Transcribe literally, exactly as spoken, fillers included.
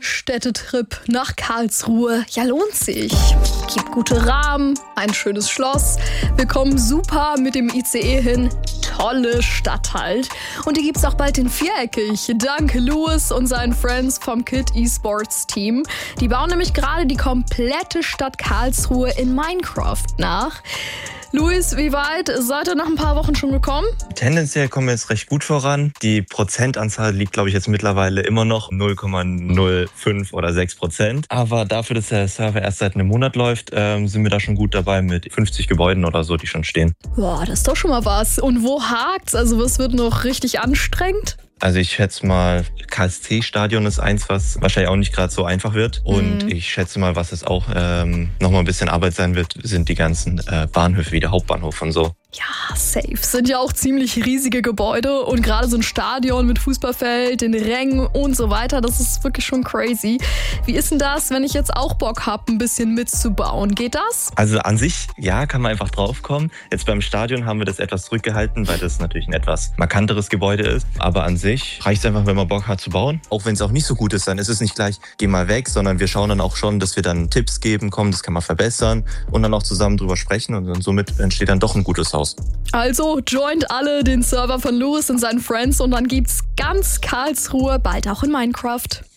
Städtetrip nach Karlsruhe. Ja, lohnt sich. Gibt gute Rahmen, ein schönes Schloss. Wir kommen super mit dem I C E hin. Tolle Stadt halt. Und die gibt's auch bald in viereckig. Dank Louis und seinen Friends vom Kid E-Sports Team. Die bauen nämlich gerade die komplette Stadt Karlsruhe in Minecraft nach. Luis, wie weit seid ihr nach ein paar Wochen schon gekommen? Tendenziell kommen wir jetzt recht gut voran. Die Prozentanzahl liegt, glaube ich, jetzt mittlerweile immer noch null Komma null fünf oder sechs Prozent. Aber dafür, dass der Server erst seit einem Monat läuft, ähm, sind wir da schon gut dabei mit fünfzig Gebäuden oder so, die schon stehen. Boah, das ist doch schon mal was. Und wo hakt's? Also was wird noch richtig anstrengend? Also ich schätze mal, K S C-Stadion ist eins, was wahrscheinlich auch nicht gerade so einfach wird. Und Mhm. ich schätze mal, was es auch ähm, nochmal ein bisschen Arbeit sein wird, sind die ganzen äh, Bahnhöfe wie der Hauptbahnhof und so. Ja, safe. Sind ja auch ziemlich riesige Gebäude und gerade so ein Stadion mit Fußballfeld, den Rängen und so weiter, das ist wirklich schon crazy. Wie ist denn das, wenn ich jetzt auch Bock habe, ein bisschen mitzubauen? Geht das? Also an sich, ja, kann man einfach draufkommen. Jetzt beim Stadion haben wir das etwas zurückgehalten, weil das natürlich ein etwas markanteres Gebäude ist. Aber an sich reicht es einfach, wenn man Bock hat zu bauen. Auch wenn es auch nicht so gut ist, dann ist es nicht gleich, geh mal weg, sondern wir schauen dann auch schon, dass wir dann Tipps geben, komm, das kann man verbessern und dann auch zusammen drüber sprechen und dann somit entsteht dann doch ein gutes Haus. Also joint alle den Server von Louis und seinen Friends und dann gibt's ganz Karlsruhe bald auch in Minecraft.